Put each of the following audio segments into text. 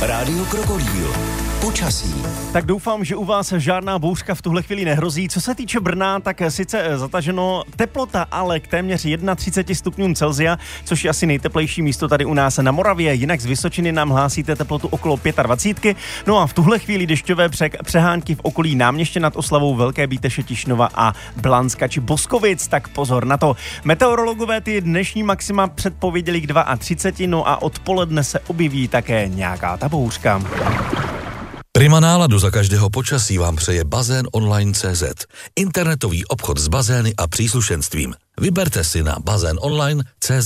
Rádio Krokodýl. Počasí. Tak doufám, že u vás žádná bouřka v tuhle chvíli nehrozí. Co se týče Brna, tak sice zataženo, teplota ale k téměř 31 stupňům Celsia, což je asi nejteplejší místo tady u nás na Moravě. Jinak z Vysočiny nám hlásíte teplotu okolo 25. No a v tuhle chvíli dešťové přehánky v okolí Náměště nad Oslavou, Velké Bíteše, Tišnova a Blanska či Boskovic, tak pozor na to. Meteorologové ty dnešní maxima předpověděli k 32, no a odpoledne se objeví také nějaká ta bouřka. Prima náladu za každého počasí vám přeje Bazén Online.cz. Internetový obchod s bazény a příslušenstvím. Vyberte si na bazénonline.cz.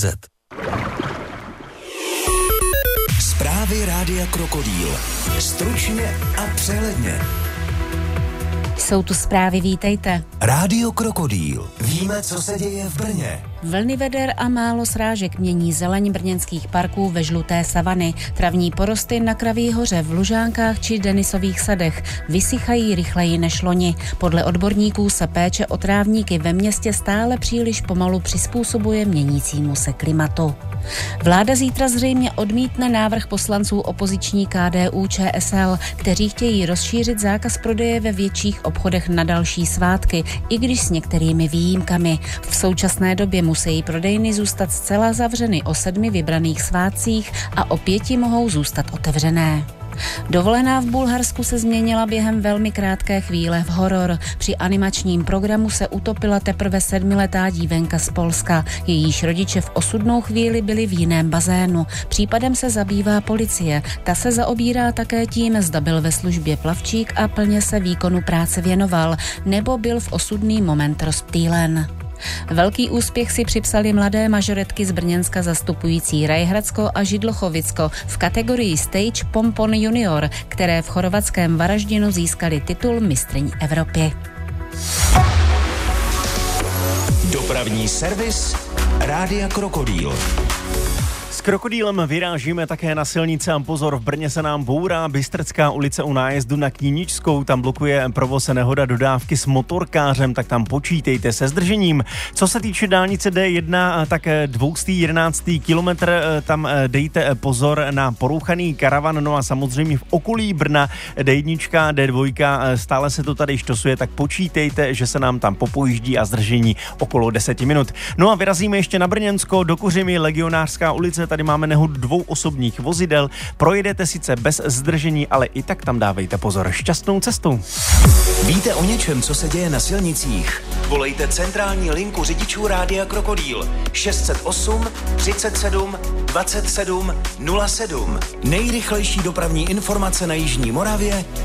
Zprávy Rádia Krokodýl. Stručně a přehledně. Jsou tu zprávy, vítejte. Rádio Krokodýl. Víme, co se děje v Brně. Vlny veder a málo srážek mění zeleň brněnských parků ve žluté savany. Travní porosty na Kraví hoře, v Lužánkách či Denisových sadech vysychají rychleji než loni. Podle odborníků se péče o trávníky ve městě stále příliš pomalu přizpůsobuje měnícímu se klimatu. Vláda zítra zřejmě odmítne návrh poslanců opoziční KDU-ČSL, kteří chtějí rozšířit zákaz prodeje ve větších obchodech na další svátky, i když s některými výjimkami. V současné době musí prodejny zůstat zcela zavřeny o 7 vybraných svátcích a o 5 mohou zůstat otevřené. Dovolená v Bulharsku se změnila během velmi krátké chvíle v horor. Při animačním programu se utopila teprve 7letá dívenka z Polska. Jejíž rodiče v osudnou chvíli byli v jiném bazénu. Případem se zabývá policie. Ta se zaobírá také tím, zda byl ve službě plavčík a plně se výkonu práce věnoval, nebo byl v osudný moment rozptýlen. Velký úspěch si připsali mladé mažoretky z Brněnska zastupující Rajhradsko a Židlochovicko v kategorii Stage Pompon Junior, které v chorvatském Varaždinu získali titul mistryň Evropy. Dopravní servis Rádia Krokodýl. S Krokodýlem vyrážíme také na silnice a pozor, v Brně se nám bourá Bystrcká ulice u nájezdu na Kníničskou, tam blokuje provoz nehoda dodávky s motorkářem, tak tam počítejte se zdržením. Co se týče dálnice D1, tak 211. kilometr, tam dejte pozor na porouchaný karavan, no a samozřejmě v okolí Brna D1, D2, stále se to tady štosuje, tak počítejte, že se nám tam popojíždí a zdržení okolo 10 minut. No a vyrazíme ještě na Brněnsko, do Kuřimy, Legionářská ulice, tady máme nehodu 2 osobních vozidel. Projedete sice bez zdržení, ale i tak tam dávejte pozor. Šťastnou cestu. Víte o něčem, co se děje na silnicích? Volejte centrální linku řidičů Rádia Krokodýl 608 37 27 07. Nejrychlejší dopravní informace na jižní Moravě